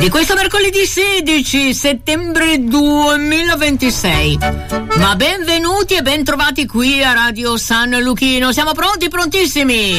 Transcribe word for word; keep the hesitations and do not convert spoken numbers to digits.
di questo mercoledì sedici settembre duemilaventisei. Ma benvenuti e bentrovati qui a Radio San Luchino. Siamo pronti, prontissimi?